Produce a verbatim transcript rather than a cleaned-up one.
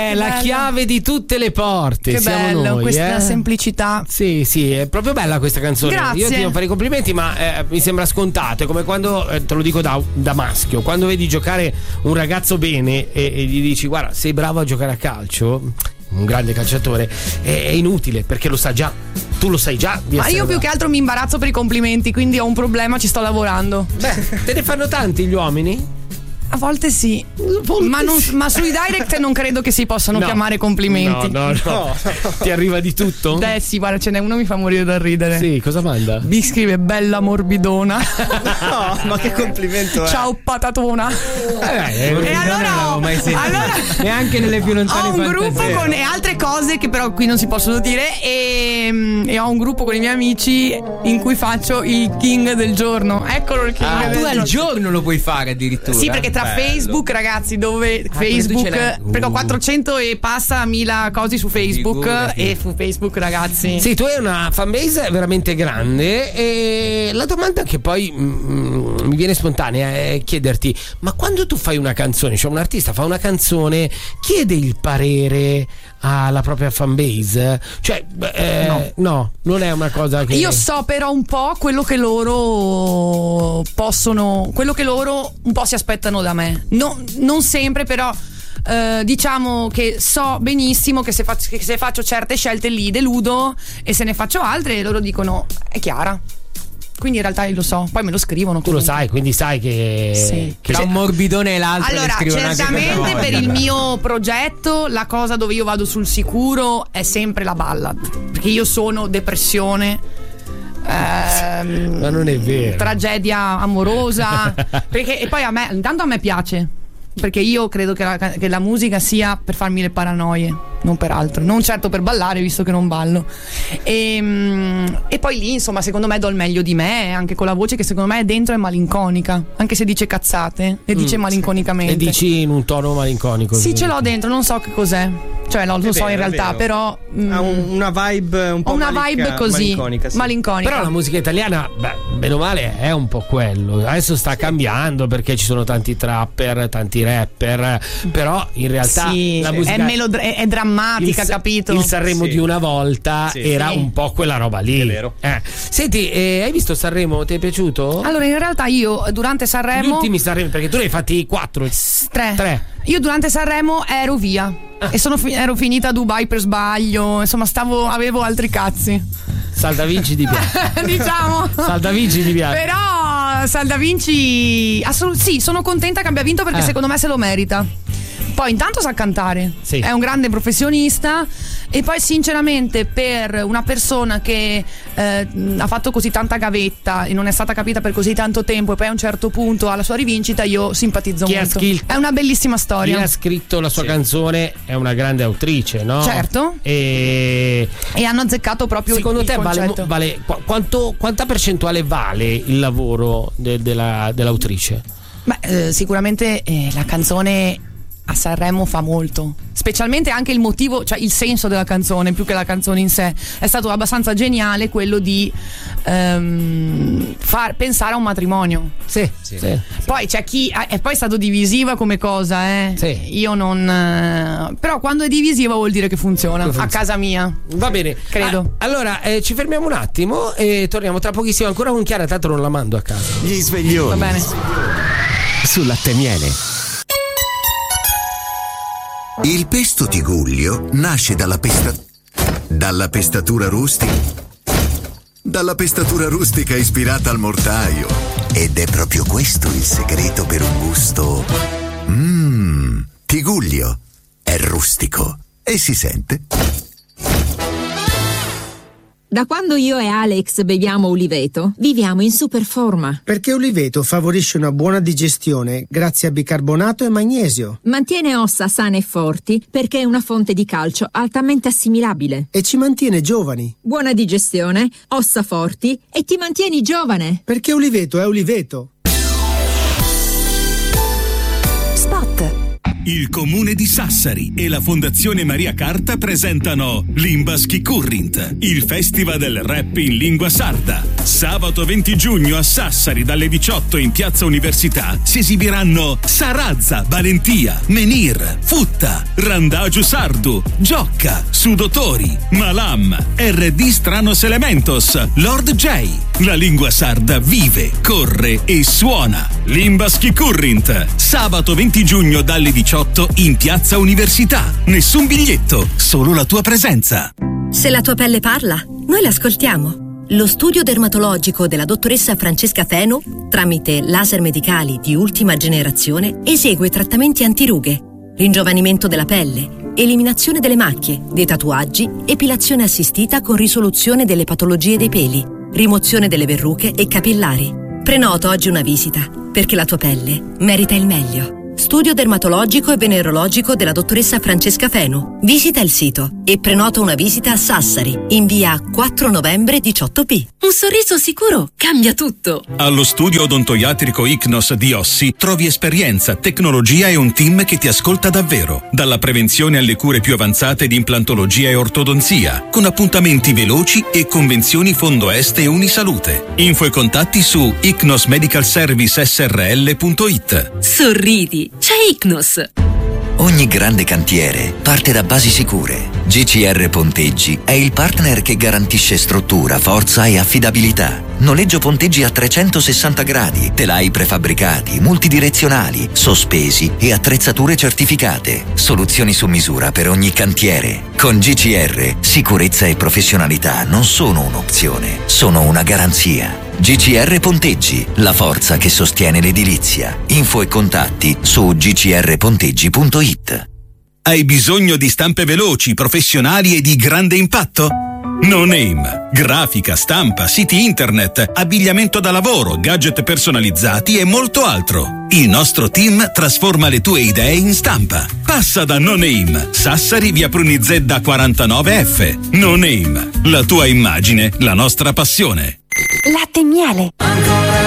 è la bello. chiave di tutte le porte. Che siamo bello, noi, questa eh? semplicità. Sì, sì, è proprio bella questa canzone. Grazie. Io ti devo fare i complimenti, ma eh, mi sembra scontato. È come quando, eh, te lo dico da, da maschio, quando vedi giocare un ragazzo bene e, e gli dici guarda, sei bravo a giocare a calcio, un grande calciatore, è, è inutile perché lo sa già. Tu lo sai già di Ma essere io più bravo. che altro mi imbarazzo per i complimenti, quindi ho un problema, ci sto lavorando. Beh, te ne fanno tanti gli uomini? A volte sì, volte ma, non, sì. ma sui direct non credo che si possano No. chiamare complimenti. No, no, no. Ti arriva di tutto? Beh sì, guarda, ce n'è uno mi fa morire da ridere. Sì, cosa manda? Mi scrive bella morbidona. No, ma che complimento è? Ciao patatona. Eh, E allora, ho, mai sentito. allora Neanche nelle più lontane ho un gruppo fantasie. con e altre cose che però qui non si possono dire e, e ho un gruppo con i miei amici in cui faccio il king del giorno. Eccolo il king Ah, del tu al giorno. giorno lo puoi fare addirittura. Sì, perché tra Bello. Facebook, ragazzi, dove Ah, Facebook, perché tu ce l'hai. perché ho Uh. quattrocento e passa mila cose su Facebook Figurati. e su Facebook, ragazzi. Sì, tu hai una fanbase veramente grande e la domanda che poi mm, mi viene spontanea è chiederti: ma quando tu fai una canzone, cioè un artista fa una canzone, chiede il parere alla propria fanbase? Cioè, eh, no. no, non è una cosa che Io so però un po' quello che loro possono, quello che loro un po' si aspettano da me. No, non sempre, però eh, diciamo che so benissimo che se, faccio, che se faccio certe scelte li deludo e se ne faccio altre loro dicono è chiara. Quindi in realtà io lo so, poi me lo scrivono. tu lo comunque. sai, quindi sai che, Sì. che Tra un morbidone e l'altro Allora, le scrivono anche certamente questa per volta. il mio progetto la cosa dove io vado sul sicuro è sempre la ballad, perché io sono depressione, ehm, ma non è vero. tragedia amorosa, perché, e poi a me, intanto a me piace, perché io credo che la, che la musica sia per farmi le paranoie, non per altro, non certo per ballare visto che non ballo. E, e poi lì insomma secondo me do il meglio di me, anche con la voce che secondo me dentro è malinconica, anche se dice cazzate e dice Mm. malinconicamente. E dici in un tono malinconico. Sì, ce l'ho dentro, non so che cos'è. Cioè, lo, lo È so vero, in è realtà, vero. però. mm, Ha un- una vibe un po' ho una malicca- vibe così. malinconica, sì. Malinconica. Però la musica italiana, beh, bene o male, è un po' quello. Adesso sta cambiando perché ci sono tanti trapper, tanti rapper. Però in realtà sì, la musica è, melodra- è, è drammatica, il, capito? il Sanremo Sì. di una volta Sì. era Sì. un po' quella roba lì. È vero. Eh. Senti, eh, hai visto Sanremo? Ti è piaciuto? Allora, in realtà io durante Gli Sanremo. ultimi Sanremo, perché tu ne hai fatti quattro. Tre. Tre. Io durante Sanremo ero via. E sono fi- ero finita a Dubai per sbaglio. Insomma, stavo, avevo altri cazzi. Saldavinci di piace. diciamo. Saldavinci di piace. Però Saldavinci assolut- sì, sono contenta che abbia vinto perché Eh. secondo me se lo merita. Poi intanto sa cantare, Sì. è un grande professionista e poi sinceramente per una persona che eh, ha fatto così tanta gavetta e non è stata capita per così tanto tempo e poi a un certo punto alla sua rivincita io simpatizzo Chi ha molto. scritto- È una bellissima Chi storia. ha scritto la sua Sì. canzone è una grande autrice, no? Certo. E E hanno azzeccato proprio il- secondo il te vale, concetto. vale qu- quanto, quanta percentuale vale il lavoro de- della- dell'autrice? Beh, eh, sicuramente eh, la canzone a Sanremo fa molto, specialmente anche il motivo, cioè il senso della canzone più che la canzone in sé. È stato abbastanza geniale quello di ehm, far pensare a un matrimonio. Sì, Sì. sì. Poi c'è chi è poi stato divisiva come cosa, eh. Sì. Io non eh, però quando è divisiva vuol dire che funziona, Che funziona. a casa mia. Va bene, Credo. Ah, allora eh, ci fermiamo un attimo e torniamo tra pochissimo ancora con Chiara, tanto non la mando a casa. Gli sveglioni. Va bene. Su Latte e Miele. Il pesto Tigullio nasce dalla pesta... dalla pestatura rustica. Dalla pestatura rustica ispirata al mortaio. Ed è proprio questo il segreto per un gusto... Mmm, Tigullio. È rustico. E si sente. Da quando io e Alex beviamo Uliveto, viviamo in super forma. Perché Uliveto favorisce una buona digestione grazie a bicarbonato e magnesio Mantiene ossa sane e forti perché è una fonte di calcio altamente assimilabile. e ci mantiene giovani. Buona digestione, ossa forti e ti mantieni giovane. Perché Uliveto è Uliveto. Spot. Il Comune di Sassari e la Fondazione Maria Carta presentano Limbaschi Current, il festival del rap in lingua sarda. Sabato venti giugno a Sassari dalle diciotto in Piazza Università si esibiranno Sarazza, Valentia, Menir, Futta, Randagio Sardu, Giocca, Sudotori, Malam, R D Stranos Elementos, Lord J. La lingua sarda vive, corre e suona. Limbaschi Current, sabato venti giugno dalle diciotto in Piazza Università. Nessun biglietto, solo la tua presenza. Se la tua pelle parla, noi l'ascoltiamo. Lo studio dermatologico della dottoressa Francesca Feno, tramite laser medicali di ultima generazione, esegue trattamenti antirughe, ringiovanimento della pelle, eliminazione delle macchie, dei tatuaggi, epilazione assistita con risoluzione delle patologie dei peli, rimozione delle verruche e capillari. Prenota oggi una visita, perché la tua pelle merita il meglio. Studio dermatologico e venerologico della dottoressa Francesca Feno. Visita il sito e prenota una visita a Sassari, in via quattro novembre diciotto B. Un sorriso sicuro cambia tutto. Allo studio odontoiatrico Icnos di Ossi trovi esperienza, tecnologia e un team che ti ascolta davvero. Dalla prevenzione alle cure più avanzate di implantologia e ortodonzia, con appuntamenti veloci e convenzioni Fondo Est e Unisalute. Info e contatti su icnos medical service s r l punto i t. Sorridi, c'è Icnos. Ogni grande cantiere parte da basi sicure. G C R Ponteggi è il partner che garantisce struttura, forza e affidabilità. Noleggio ponteggi a trecentosessanta gradi, telai prefabbricati, multidirezionali, sospesi e attrezzature certificate. Soluzioni su misura per ogni cantiere. Con G C R, sicurezza e professionalità non sono un'opzione, sono una garanzia. G C R Ponteggi, la forza che sostiene l'edilizia. Info e contatti su g c r ponteggi punto i t. Hai bisogno di stampe veloci, professionali e di grande impatto? No Name. Grafica, stampa, siti internet, abbigliamento da lavoro, gadget personalizzati e molto altro. Il nostro team trasforma le tue idee in stampa. Passa da No Name, Sassari, via Prunizedda quarantanove F. No Name, la tua immagine, la nostra passione. Latte e miele.